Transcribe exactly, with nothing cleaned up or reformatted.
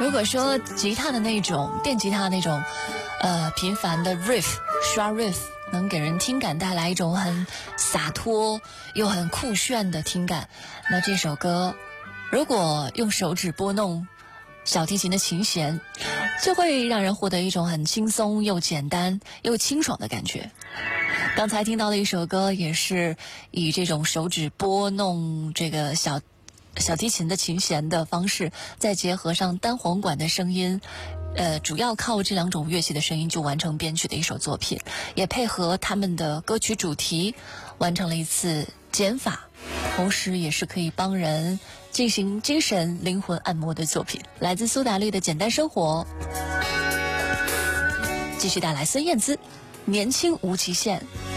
如果说吉他的那种电吉他那种呃频繁的 riff 刷 riff 能给人听感带来一种很洒脱又很酷炫的听感，那这首歌如果用手指拨弄小提琴的琴弦，就会让人获得一种很轻松又简单又清爽的感觉。刚才听到的一首歌也是以这种手指拨弄这个小小提琴的琴弦的方式，再结合上单簧管的声音，呃，主要靠这两种乐器的声音就完成编曲的一首作品，也配合他们的歌曲主题，完成了一次减法，同时也是可以帮人进行精神灵魂按摩的作品。来自苏打绿的《简单生活》，继续带来孙燕姿《年轻无极限》。